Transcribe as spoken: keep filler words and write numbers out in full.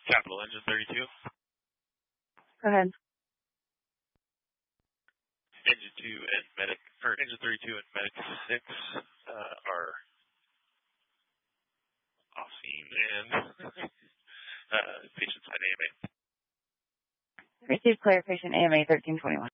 Capital Engine thirty-two. Go ahead. Engine two and medic, or engine thirty-two and medic six uh, are off scene and uh, patient side A M A. Received clarification A M A thirteen twenty-one.